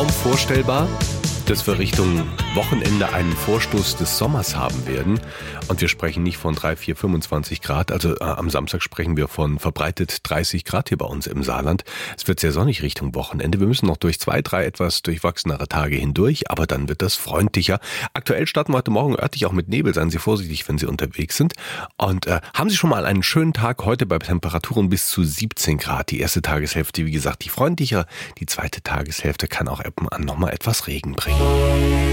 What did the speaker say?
kaum vorstellbar, dass wir Richtung Wochenende einen Vorstoß des Sommers haben werden. Und wir sprechen nicht von 3, 4, 25 Grad. Also am Samstag sprechen wir von verbreitet 30 Grad hier bei uns im Saarland. Es wird sehr sonnig Richtung Wochenende. Wir müssen noch durch 2, 3 etwas durchwachsenere Tage hindurch, aber dann wird das freundlicher. Aktuell starten wir heute Morgen örtlich auch mit Nebel. Seien Sie vorsichtig, wenn Sie unterwegs sind. Und haben Sie schon mal einen schönen Tag heute bei Temperaturen bis zu 17 Grad. Die erste Tageshälfte, wie gesagt, die freundlichere. Die zweite Tageshälfte kann auch ab und an noch mal etwas Regen bringen.